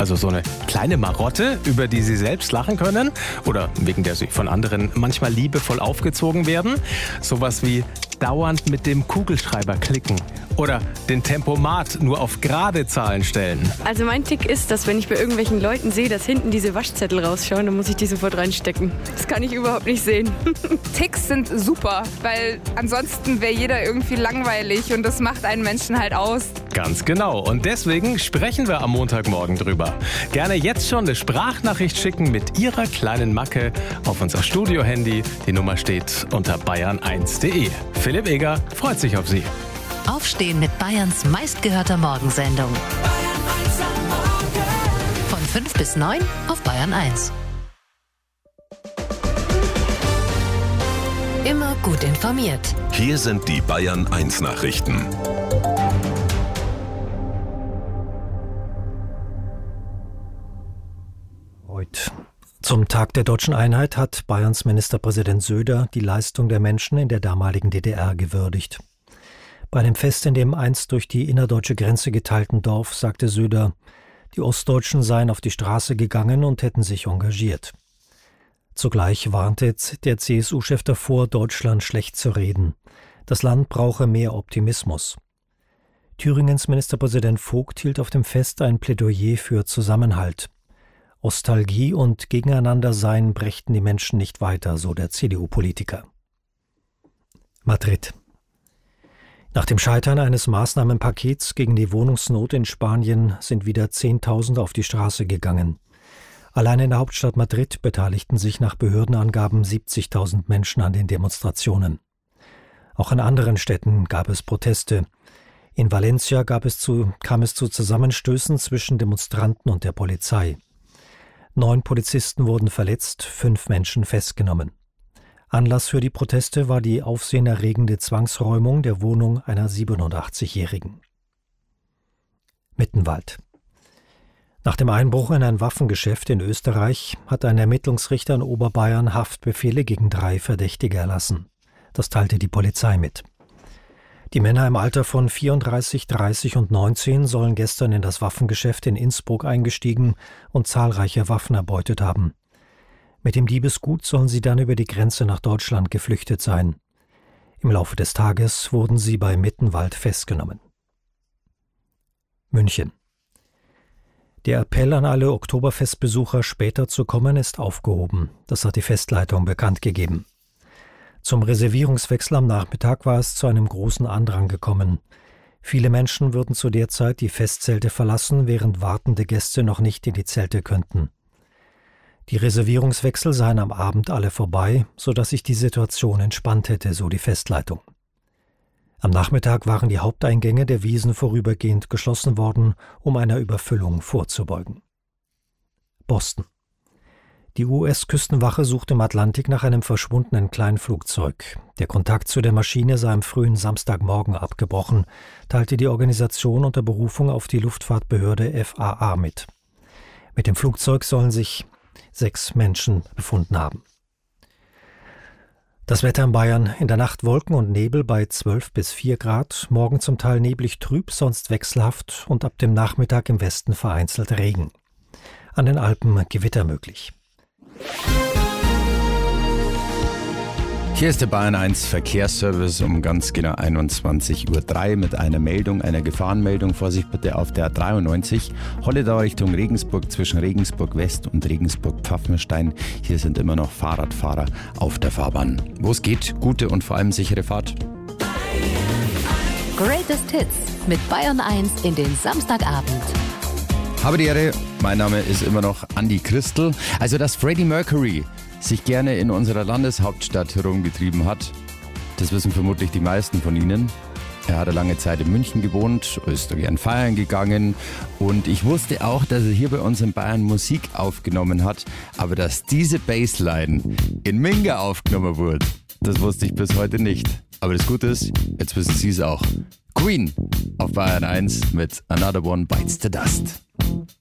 Also so eine kleine Marotte, über die Sie selbst lachen können oder wegen der Sie von anderen manchmal liebevoll aufgezogen werden. Sowas wie dauernd mit dem Kugelschreiber klicken oder den Tempomat nur auf gerade Zahlen stellen. Also mein Tick ist, dass wenn ich bei irgendwelchen Leuten sehe, dass hinten diese Waschzettel rausschauen, dann muss ich die sofort reinstecken. Das kann ich überhaupt nicht sehen. Ticks sind super, weil ansonsten wäre jeder irgendwie langweilig und das macht einen Menschen halt aus. Ganz genau. Und deswegen sprechen wir am Montagmorgen drüber. Gerne jetzt schon eine Sprachnachricht schicken mit Ihrer kleinen Macke auf unser Studio-Handy. Die Nummer steht unter bayern1.de. Philipp Eger freut sich auf Sie. Aufstehen mit Bayerns meistgehörter Morgensendung. Von 5 bis 9 auf Bayern 1. Immer gut informiert. Hier sind die Bayern 1 Nachrichten. Heute zum Tag der Deutschen Einheit hat Bayerns Ministerpräsident Söder die Leistung der Menschen in der damaligen DDR gewürdigt. Bei einem Fest in dem einst durch die innerdeutsche Grenze geteilten Dorf sagte Söder, die Ostdeutschen seien auf die Straße gegangen und hätten sich engagiert. Zugleich warnte der CSU-Chef davor, Deutschland schlecht zu reden. Das Land brauche mehr Optimismus. Thüringens Ministerpräsident Vogt hielt auf dem Fest ein Plädoyer für Zusammenhalt. Ostalgie und Gegeneinandersein brächten die Menschen nicht weiter, so der CDU-Politiker. Madrid. Nach dem Scheitern eines Maßnahmenpakets gegen die Wohnungsnot in Spanien sind wieder 10.000 auf die Straße gegangen. Allein in der Hauptstadt Madrid beteiligten sich nach Behördenangaben 70.000 Menschen an den Demonstrationen. Auch in anderen Städten gab es Proteste. In Valencia kam es zu Zusammenstößen zwischen Demonstranten und der Polizei. 9 Polizisten wurden verletzt, 5 Menschen festgenommen. Anlass für die Proteste war die aufsehenerregende Zwangsräumung der Wohnung einer 87-Jährigen. Mittenwald. Nach dem Einbruch in ein Waffengeschäft in Österreich hat ein Ermittlungsrichter in Oberbayern Haftbefehle gegen 3 Verdächtige erlassen. Das teilte die Polizei mit. Die Männer im Alter von 34, 30 und 19 sollen gestern in das Waffengeschäft in Innsbruck eingestiegen und zahlreiche Waffen erbeutet haben. Mit dem Diebesgut sollen sie dann über die Grenze nach Deutschland geflüchtet sein. Im Laufe des Tages wurden sie bei Mittenwald festgenommen. München. Der Appell an alle Oktoberfestbesucher, später zu kommen, ist aufgehoben. Das hat die Festleitung bekannt gegeben. Zum Reservierungswechsel am Nachmittag war es zu einem großen Andrang gekommen. Viele Menschen würden zu der Zeit die Festzelte verlassen, während wartende Gäste noch nicht in die Zelte könnten. Die Reservierungswechsel seien am Abend alle vorbei, sodass sich die Situation entspannt hätte, so die Festleitung. Am Nachmittag waren die Haupteingänge der Wiesn vorübergehend geschlossen worden, um einer Überfüllung vorzubeugen. Boston. Die US-Küstenwache sucht im Atlantik nach einem verschwundenen Kleinflugzeug. Der Kontakt zu der Maschine sei am frühen Samstagmorgen abgebrochen, teilte die Organisation unter Berufung auf die Luftfahrtbehörde FAA mit. Mit dem Flugzeug sollen sich 6 Menschen befunden haben. Das Wetter in Bayern: in der Nacht Wolken und Nebel bei 12 bis 4 Grad, morgen zum Teil neblig trüb, sonst wechselhaft und ab dem Nachmittag im Westen vereinzelt Regen. An den Alpen Gewitter möglich. Hier ist der Bayern 1 Verkehrsservice um ganz genau 21:03 Uhr mit einer Meldung, einer Gefahrenmeldung. Vorsicht bitte auf der 93 Holledau Richtung Regensburg zwischen Regensburg West und Regensburg Pfaffenstein. Hier sind immer noch Fahrradfahrer auf der Fahrbahn. Wo es geht, gute und vor allem sichere Fahrt. Greatest Hits mit Bayern 1 in den Samstagabend. Habe die Ehre, mein Name ist immer noch Andi Christel. Also, dass Freddie Mercury sich gerne in unserer Landeshauptstadt herumgetrieben hat, das wissen vermutlich die meisten von Ihnen. Er hat lange Zeit in München gewohnt, ist da gern feiern gegangen und ich wusste auch, dass er hier bei uns in Bayern Musik aufgenommen hat, aber dass diese Bassline in Minga aufgenommen wurde, das wusste ich bis heute nicht. Aber das Gute ist, jetzt wissen Sie es auch. Queen auf Bayern 1 mit Another One Bites the Dust.